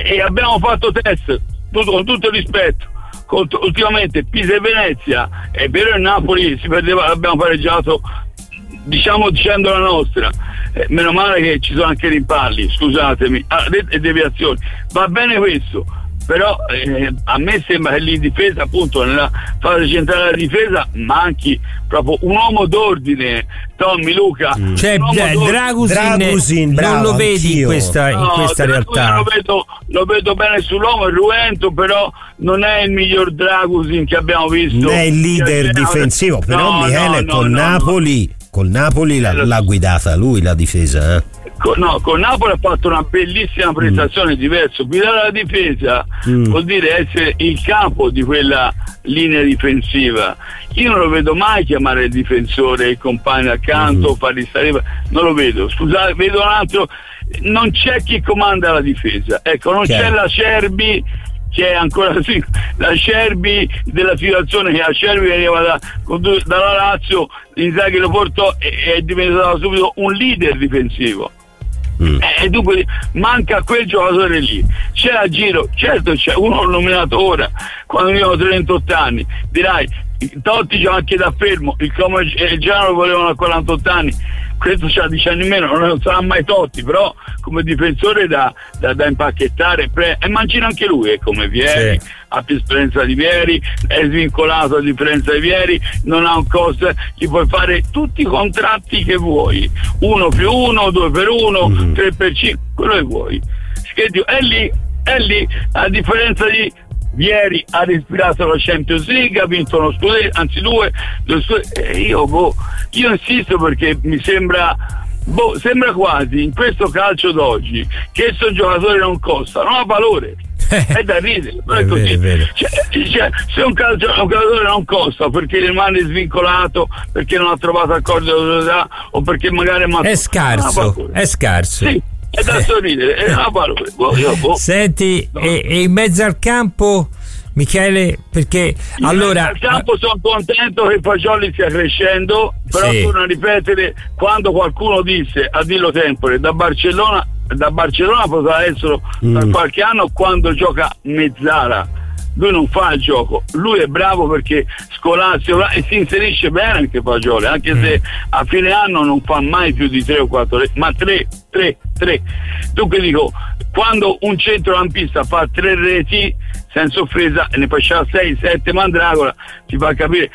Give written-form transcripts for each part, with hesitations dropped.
e abbiamo fatto test con tutto il rispetto ultimamente Pisa e Venezia, è vero il Napoli si perdeva, l'abbiamo pareggiato diciamo dicendo la nostra, meno male che ci sono anche rimpalli, scusatemi, e deviazioni, va bene questo, però a me sembra che lì in difesa, appunto nella fase centrale della difesa, manchi proprio un uomo d'ordine. Tommy, Luca, cioè Dragusin non lo vedi in questa realtà. Lo vedo bene sull'uomo, è ruento, però non è il miglior Dragusin che abbiamo visto, non è il leader difensivo, però Michele col Napoli l'ha guidata lui la difesa, Con Napoli ha fatto una bellissima prestazione, diverso. Guidare la difesa vuol dire essere il capo di quella linea difensiva. Io non lo vedo mai chiamare il difensore, il compagno accanto, fargli stare, non lo vedo. Scusate, vedo un altro, non c'è chi comanda la difesa. Ecco, non c'è la Cerbi, che è ancora la Cerbi della situazione, che la Cerbi veniva dalla Lazio, Inzaghi lo portò e è diventato subito un leader difensivo. E dunque manca quel giocatore lì. C'è a giro, certo c'è uno nominato ora, quando abbiamo 38 anni, dirai Totti c'ha anche da fermo, il Como e il Genoa lo volevano a 48 anni, questo c'ha 10 anni in meno, non sarà mai Totti, però come difensore da impacchettare, e Mancino anche lui è come Vieri, ha più esperienza di Vieri, è svincolato a differenza di Vieri, non ha un costo, gli puoi fare tutti i contratti che vuoi, 1+1, 2+1, 3+5, quello che vuoi, è lì, a differenza di ieri ha respirato la Champions League, ha vinto uno scudetto, anzi due io insisto, perché mi sembra quasi in questo calcio d'oggi che questo giocatore non costa, non ha valore, è da ridere, però è così. Vero. Cioè, se un giocatore non costa perché rimane svincolato, perché non ha trovato accordo di autorità, o perché magari è scarso. Sì. È da sorridere, è una valore. Senti, e in mezzo al campo, Michele, perché allora al campo sono contento che Fagioli stia crescendo, però torno a ripetere, quando qualcuno disse a Dillo Tempore da Barcellona potrà essere da qualche anno, quando gioca mezzala. Lui non fa il gioco, lui è bravo perché scolazio e si inserisce bene anche Fagioli, anche se a fine anno non fa mai più di 3 o 4, ma 3. Dunque dico, quando un centrocampista fa 3 reti, senza offesa, e ne faceva 6-7 Mandragola, ti fa capire,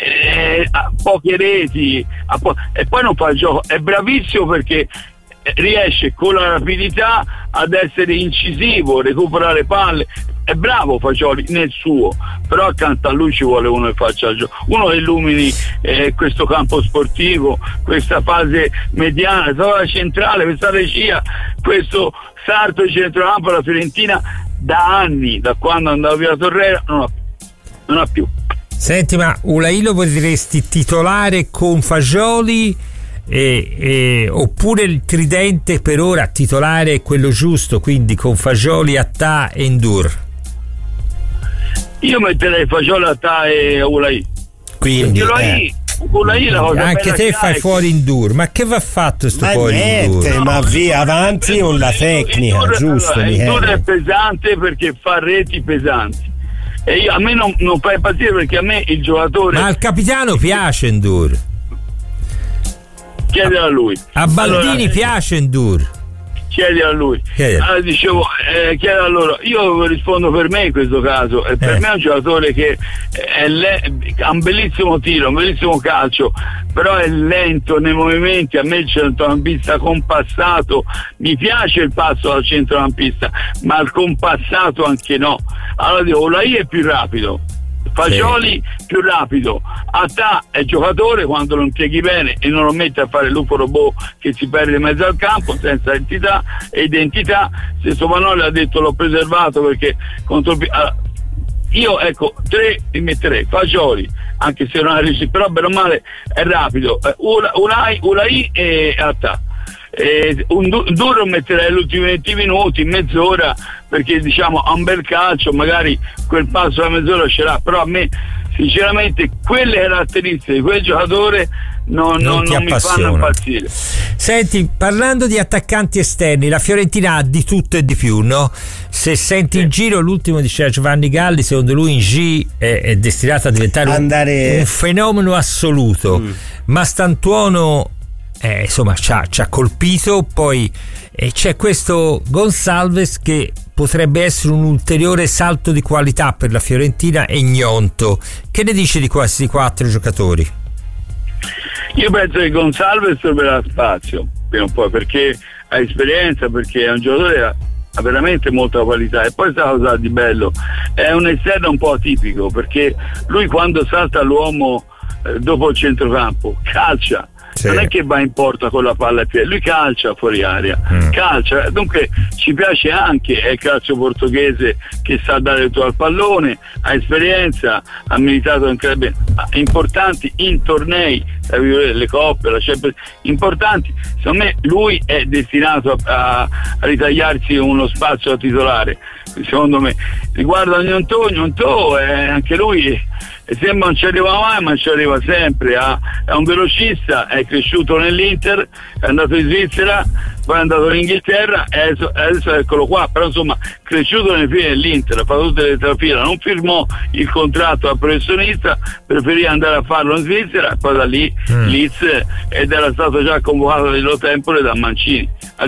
poche reti, e poi non fa il gioco, è bravissimo perché riesce con la rapidità ad essere incisivo, recuperare palle, è bravo Fagioli nel suo, però accanto a lui ci vuole uno che faccia il gioco, uno che illumini questo campo sportivo, questa fase mediana, questa centrale, questa regia, questo sarto di centrocampo. La Fiorentina da anni, da quando andava via Torreira, non ha più. Senti, ma Ulai lo potresti titolare con Fagioli? Oppure il tridente per ora titolare è quello giusto, quindi con Fagioli, Attà e Ndour? Io metterei Fagioli, Attà e Ulai. Quindi Ulai la cosa anche te fai fuori Ndour, ma che va fatto sto fuori Ndour? Ma via avanti con la tecnica, giusto? Ndour è pesante perché fa reti pesanti e a me non fa impazzire, perché a me il giocatore, ma al capitano piace Ndour. Chiedi a lui. A Baldini piace Ndour. Chiedi a lui. Dicevo, chiedi a loro. Io rispondo per me in questo caso. Per me è un giocatore che ha un bellissimo tiro, un bellissimo calcio, però è lento nei movimenti. A me il centrocampista compassato, mi piace il passo al centrocampista, ma il compassato anche no. Allora dico, Ulai è più rapido, Fagioli più rapido, Attà è giocatore quando lo impieghi bene e non lo metti a fare l'UFO robot che si perde in mezzo al campo senza entità e identità. Se Somanoli ha detto l'ho preservato perché contro io 3 li metterei, Fagioli, anche se non è riuscito, però bene o male è rapido, Ulai e Attà. Un duro metterei gli ultimi 20 minuti, mezz'ora, perché diciamo ha un bel calcio, magari quel passo da mezz'ora ce l'ha, però a me sinceramente quelle caratteristiche di quel giocatore non mi fanno impazzire. Senti, parlando di attaccanti esterni, la Fiorentina ha di tutto e di più, no? Se senti in giro, l'ultimo diceva Giovanni Galli, secondo lui Ng è destinato a diventare un fenomeno assoluto. Ma Stantuono insomma ci ha colpito. Poi c'è questo Gonçalves che potrebbe essere un ulteriore salto di qualità per la Fiorentina, e Gnonto. Che ne dici di questi 4 giocatori? Io penso che Gonçalves troverà spazio prima o poi, perché ha esperienza, perché è un giocatore che ha veramente molta qualità. E poi sta cosa di bello, è un esterno un po' atipico, perché lui quando salta l'uomo dopo il centrocampo calcia. Sì. Non è che va in porta con la palla ai piedi, lui calcia fuori aria, calcia, dunque ci piace anche, è il calcio portoghese che sa dare tutto al pallone, ha esperienza, ha militato in club importanti, in tornei, le coppe, la Champions, importanti. Secondo me lui è destinato a ritagliarsi uno spazio da titolare, secondo me. Riguardo a Gnonto, anche lui sembra non ci arriva mai, ma ci arriva sempre. È un velocista, è cresciuto nell'Inter, è andato in Svizzera, poi è andato in Inghilterra e adesso eccolo qua. Però insomma, cresciuto nelle file dell'Inter, ha fatto tutte le trafila, non firmò il contratto da professionista, preferì andare a farlo in Svizzera e poi da lì Leeds, ed era stato già convocato a Dillo Tempore da Mancini.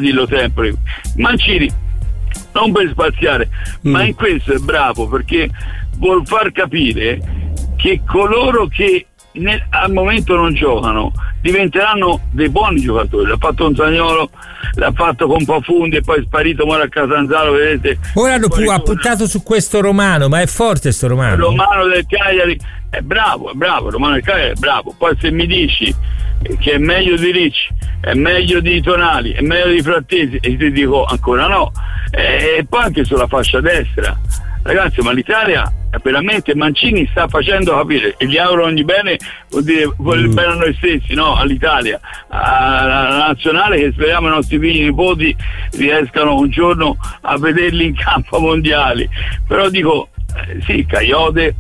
Mancini non per spaziare, ma in questo è bravo, perché vuol far capire che coloro che al momento non giocano diventeranno dei buoni giocatori. L'ha fatto un Zaniolo, l'ha fatto con Pafundi e poi è sparito ora a Catanzaro, vedete. Ora ha puntato su questo Romano, ma è forte sto Romano. Romano del Cagliari è bravo, Romano del Cagliari è bravo. Poi se mi dici che è meglio di Ricci, è meglio di Tonali, è meglio di Frattesi, e ti dico ancora no. E poi anche sulla fascia destra, ragazzi, ma l'Italia veramente, Mancini sta facendo capire, e gli auguro ogni bene, vuol dire bene a noi stessi, no? All'Italia, alla nazionale, che speriamo i nostri figli e nipoti riescano un giorno a vederli in campo mondiali. Però dico, sì, Caiode,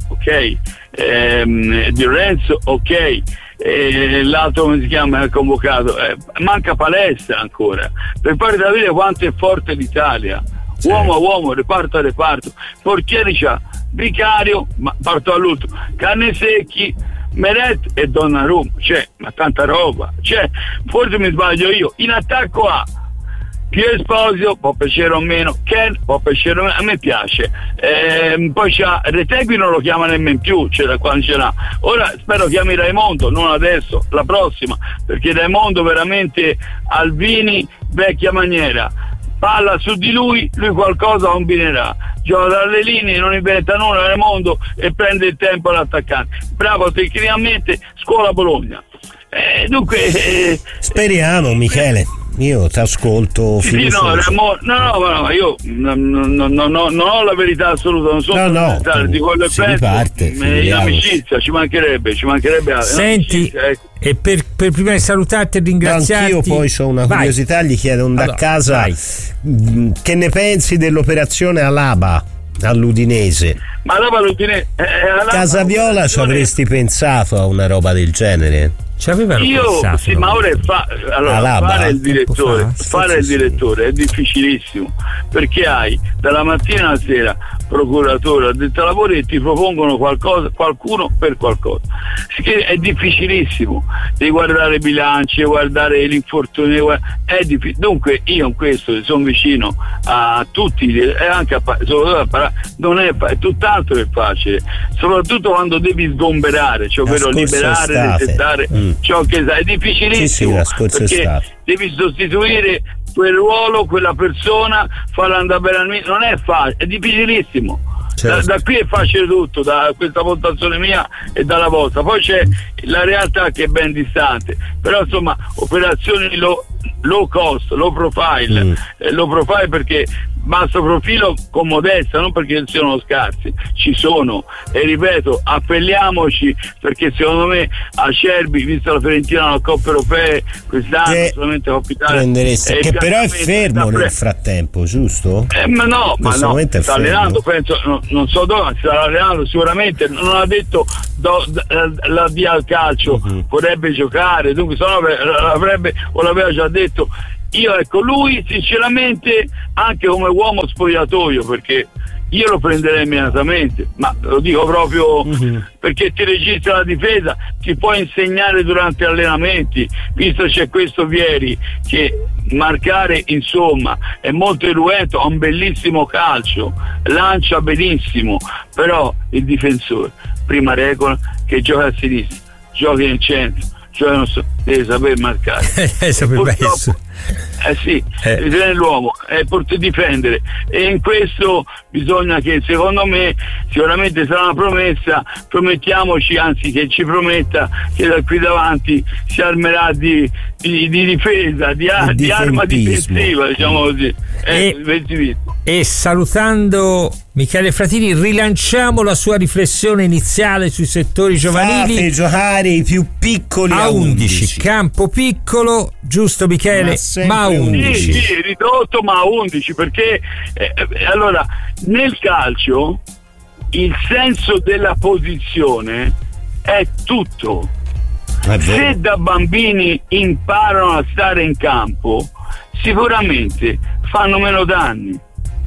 ok, Di Lorenzo, ok, l'altro come si chiama è convocato, manca Palestra ancora per fare capire quanto è forte l'Italia, uomo a uomo, reparto a reparto. Portieri c'ha Vicario, ma parto all'ultimo, Cannesecchi, Meret e Donnarumma, ma tanta roba, forse mi sbaglio io. In attacco a Pio Esposito, può piacere o meno, Ken può piacere o meno, a me piace, poi c'ha Retegui, non lo chiama nemmeno più, da quando ce l'ha. Ora spero chiami Raimondo, non adesso, la prossima, perché Raimondo veramente Alvini vecchia maniera, palla su di lui qualcosa combinerà, gioca dalle linee, non inventa nulla Raimondo e prende il tempo all'attaccante, bravo tecnicamente, scuola Bologna. Dunque speriamo, Michele. Io ti ascolto. Sì, no, io non ho la verità assoluta, non sono di quello che penso. L'amicizia ci mancherebbe Senti, e per prima di salutarti e ringraziarti, anch'io poi ho una curiosità, gli chiedo da casa che ne pensi dell'operazione Alaba all'Udinese. Ma Alaba all'Udinese, Casaviola ci avresti pensato a una roba del genere? Ma ora fare il direttore è difficilissimo, perché hai dalla mattina alla sera procuratore, addetto ai lavori, e ti propongono qualcuno per qualcosa, è difficilissimo, devi guardare i bilanci, guardare l'infortunio, è dunque io in questo sono vicino a tutti, e anche non è tutt'altro che facile, soprattutto quando devi sgomberare, ovvero liberare, resettare ciò che è difficilissimo, perché devi sostituire quel ruolo, quella persona, farla andare bene al non è facile, è difficilissimo. Da qui è facile tutto, da questa valutazione mia e dalla vostra. Poi c'è la realtà che è ben distante, però insomma operazioni low cost, low profile perché basso profilo con modestia, non perché siano scarsi, ci sono, e ripeto, appelliamoci, perché secondo me Acerbi, visto la Fiorentina alla Coppa Europee quest'anno, solamente Coppa Italia, prendereste, che però è fermo nel frattempo, giusto? Ma no, sta allenando, penso, non so dove, ma si sta allenando sicuramente, non ha detto l'addio al calcio, vorrebbe giocare, dunque se no l'aveva già detto. Io, ecco, lui sinceramente, anche come uomo spogliatoio, perché io lo prenderei immediatamente, ma lo dico proprio perché ti registra la difesa, ti può insegnare durante allenamenti, visto c'è questo Vieri che marcare, insomma, è molto irruento, ha un bellissimo calcio, lancia benissimo, però il difensore, prima regola, che gioca a sinistra, giochi nel centro, cioè non so, deve saper marcare. Deve l'uomo è per difendere, e in questo bisogna che, secondo me, sicuramente sarà una promessa, promettiamoci, anzi che ci prometta che da qui davanti si armerà di difesa, di arma difensiva, diciamo così, e salutando Michele Fratini, rilanciamo la sua riflessione iniziale sui settori giovanili. Fate giocare i più piccoli a 11. Campo piccolo, giusto Michele? Ma a 11. Sì, ridotto, ma a 11, perché allora nel calcio il senso della posizione è tutto. Se da bambini imparano a stare in campo, sicuramente fanno meno danni.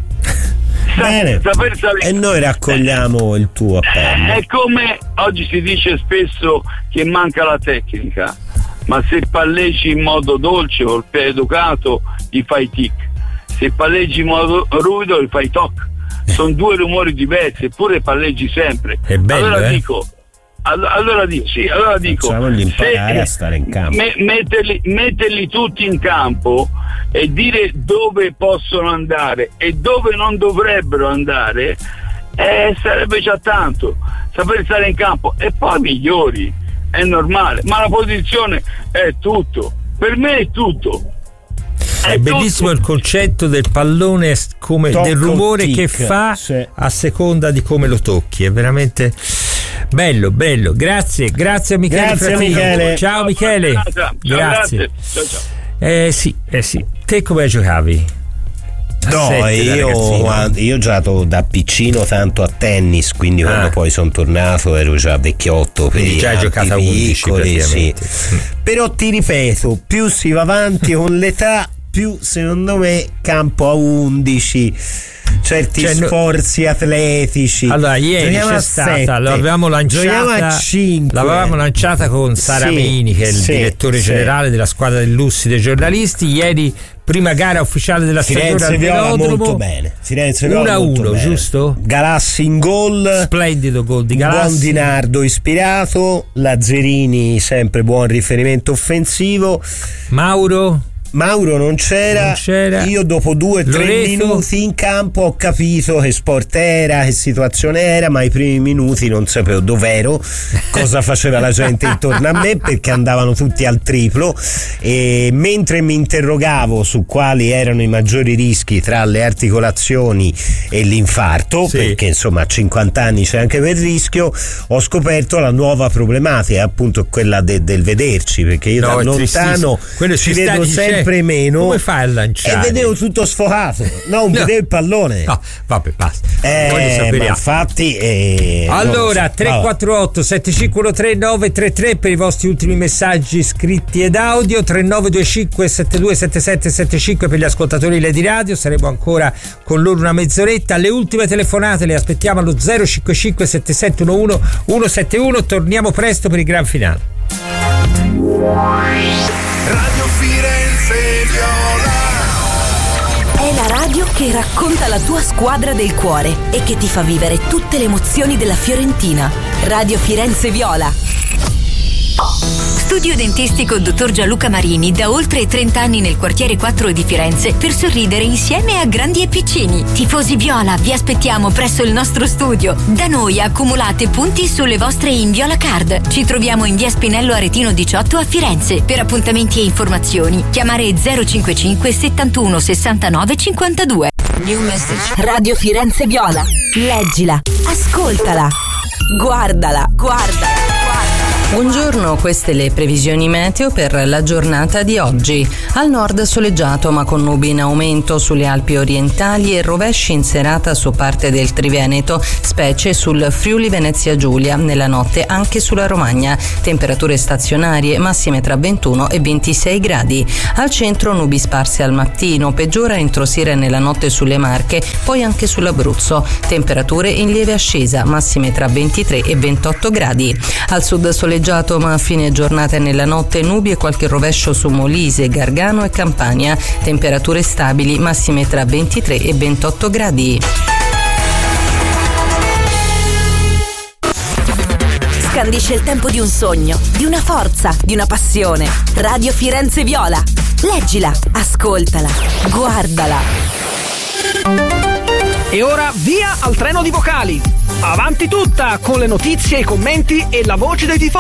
Bene, e noi raccogliamo il tuo appello. È come oggi si dice spesso che manca la tecnica, ma se palleggi in modo dolce o educato gli fai tic, se palleggi in modo ruvido gli fai toc. Sono due rumori diversi, eppure palleggi sempre. È bello, allora dico facciamogli imparare a stare in campo, metterli tutti in campo e dire dove possono andare e dove non dovrebbero andare, sarebbe già tanto. Saper stare in campo, e poi migliori, è normale, ma la posizione è tutto, per me è tutto. È bellissimo il concetto del pallone, come del rumore che fa a seconda di come lo tocchi, è veramente bello. Grazie a Michele Fratini. Ciao Michele. Grazie. Ciao. Sì. Te come giocavi? No, io ho giocato da piccino tanto a tennis, quindi quando poi sono tornato ero già vecchiotto, quindi già hai giocato a 11 praticamente. Sì. Però ti ripeto, più si va avanti con l'età, più secondo me campo a 11, certi sforzi atletici. Allora ieri c'è stata, l'avevamo lanciata con Saramini, che è il direttore generale della squadra del Lussi dei giornalisti. Ieri prima gara ufficiale della stagione al Velodromo, molto bene. Firenze 1-1, giusto? Galassi in gol, splendido gol di Galassi. Buon Di Nardo ispirato, Lazzerini sempre buon riferimento offensivo. Mauro non c'era. Io dopo 2-3 minuti in campo ho capito che sport era, che situazione era, ma i primi minuti non sapevo dov'ero, cosa faceva la gente intorno a me, perché andavano tutti al triplo, e mentre mi interrogavo su quali erano i maggiori rischi tra le articolazioni e l'infarto, perché insomma a 50 anni c'è anche quel rischio, ho scoperto la nuova problematica, appunto quella del vederci, perché io da lontano ci vedo sempre meno. Come fai a lanciare? E vedevo tutto sfocato, vedevo il pallone. No, vabbè, basta. Ma infatti allora 348 7513 933 per i vostri ultimi messaggi scritti ed audio, 3925 727775 per gli ascoltatori Lady Radio. Saremo ancora con loro una mezz'oretta. Le ultime telefonate le aspettiamo allo 055 7711 171. Torniamo presto per il gran finale. Radio Firenze Viola è la radio che racconta la tua squadra del cuore e che ti fa vivere tutte le emozioni della Fiorentina. Radio Firenze Viola. Studio dentistico Dottor Gianluca Marini, da oltre 30 anni nel quartiere 4 di Firenze, per sorridere insieme a grandi e piccini. Tifosi viola, vi aspettiamo presso il nostro studio. Da noi accumulate punti sulle vostre Inviola Card. Ci troviamo in via Spinello Aretino 18 a Firenze. Per appuntamenti e informazioni chiamare 055 71 69 52. New message. Radio Firenze Viola. Leggila, ascoltala, guardala. Buongiorno, queste le previsioni meteo per la giornata di oggi. Al nord soleggiato ma con nubi in aumento sulle Alpi orientali e rovesci in serata su parte del Triveneto, specie sul Friuli Venezia Giulia, nella notte anche sulla Romagna. Temperature stazionarie massime tra 21 e 26 gradi. Al centro nubi sparse al mattino, peggiora a introsire nella notte sulle Marche, poi anche sull'Abruzzo. Temperature in lieve ascesa, massime tra 23 e 28 gradi. Al sud soleggiato ma a fine giornata e nella notte nubi e qualche rovescio su Molise, Gargano e Campania. Temperature stabili, massime tra 23 e 28 gradi. Scandisce il tempo di un sogno, di una forza, di una passione. Radio Firenze Viola. Leggila, ascoltala, guardala. E ora via al treno di vocali. Avanti tutta con le notizie, i commenti e la voce dei tifosi.